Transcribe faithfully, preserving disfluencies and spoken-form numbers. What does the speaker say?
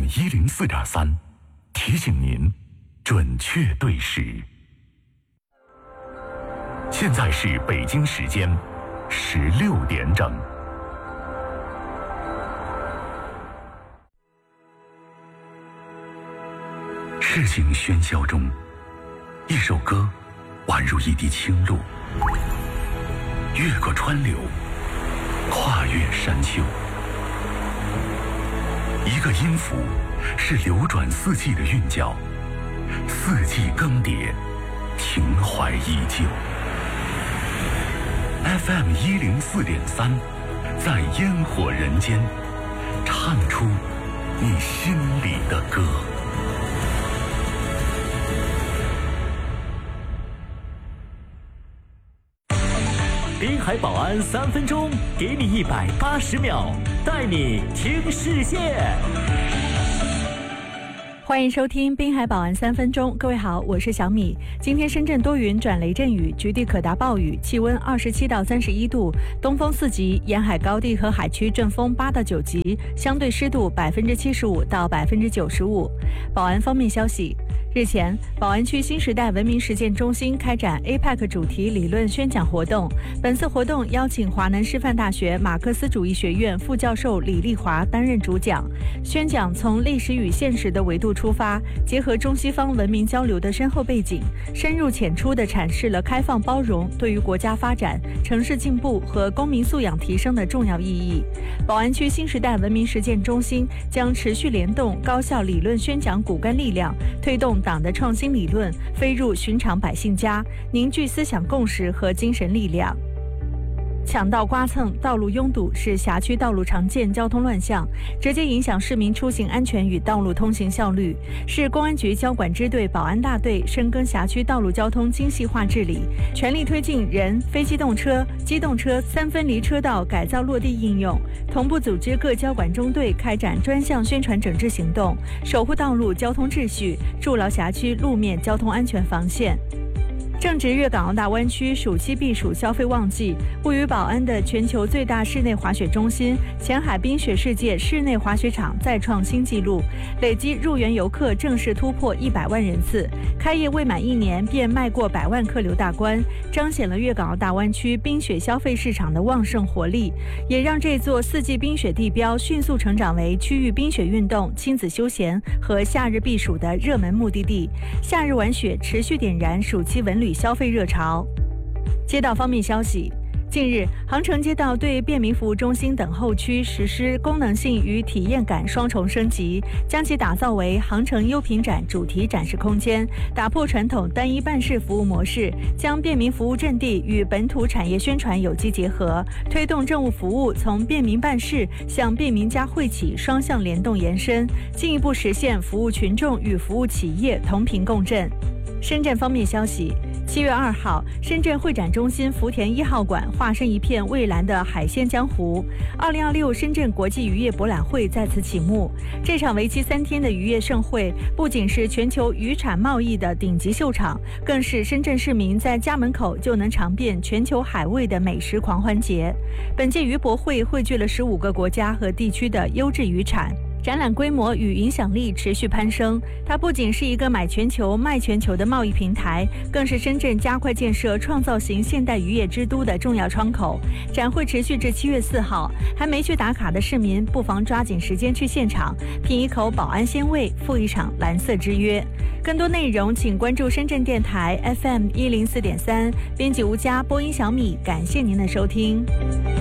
一零四点三，提醒您准确对时。现在是北京时间十六点整。事情喧嚣中，一首歌宛如一滴清露，越过川流，跨越山丘。一个音符是流转四季的韵脚，四季更迭，情怀依旧。F M 一零四点三，在烟火人间，唱出你心里的歌。 滨海保安三分钟，给你一百八十秒，带你听世界。 欢迎收听滨海保安三分钟，各位好，我是小米。今天深圳多云转雷阵雨，局地可达暴雨，气温二十七到三十一度，东风四级，沿海高地和海区阵风八到九级，相对湿度百分之七十五到百分之九十五。保安方面消息。日前，宝安区新时代文明实践中心开展 A P E C 主题理论宣讲活动。本次活动邀请华南师范大学马克思主义学院副教授李丽华担任主讲。宣讲从历史与现实的维度出发，结合中西方文明交流的深厚背景，深入浅出地阐释了开放包容对于国家发展、城市进步和公民素养提升的重要意义。宝安区新时代文明实践中心将持续联动高校理论宣讲骨干力量，推动党的创新理论飞入寻常百姓家，凝聚思想共识和精神力量。抢道刮蹭、道路拥堵是辖区道路常见交通乱象，直接影响市民出行安全与道路通行效率。市公安局交管支队保安大队深耕辖区道路交通精细化治理，全力推进人、非机动车、机动车三分离车道改造落地应用，同步组织各交管中队开展专项宣传整治行动，守护道路交通秩序，筑牢辖区路面交通安全防线。正值粤港澳大湾区暑期避暑消费旺季，位于宝安的全球最大室内滑雪中心前海冰雪世界室内滑雪场再创新纪录，累计入园游客正式突破一百万人次，开业未满一年便迈过百万客流大关，彰显了粤港澳大湾区冰雪消费市场的旺盛活力，也让这座四季冰雪地标迅速成长为区域冰雪运动、亲子休闲和夏日避暑的热门目的地。夏日玩雪持续点燃暑期文旅消费热潮。街道方面消息，近日，航城街道对便民服务中心等候区实施功能性与体验感双重升级，将其打造为航城优品展主题展示空间，打破传统单一办事服务模式，将便民服务阵地与本土产业宣传有机结合，推动政务服务从便民办事向便民加惠企双向联动延伸，进一步实现服务群众与服务企业同频共振。深圳方面消息，七月二号，深圳会展中心福田一号馆化身一片蔚蓝的海鲜江湖。二零二六深圳国际渔业博览会在此启幕。这场为期三天的渔业盛会，不仅是全球渔产贸易的顶级秀场，更是深圳市民在家门口就能尝遍全球海味的美食狂欢节。本届渔博会汇聚了十五个国家和地区的优质渔产。展览规模与影响力持续攀升，它不仅是一个买全球卖全球的贸易平台，更是深圳加快建设创造型现代渔业之都的重要窗口。展会持续至七月四号，还没去打卡的市民不妨抓紧时间去现场，品一口宝安鲜味，赴一场蓝色之约。更多内容请关注深圳电台 F M 一零四点三，编辑吴佳，播音小米，感谢您的收听。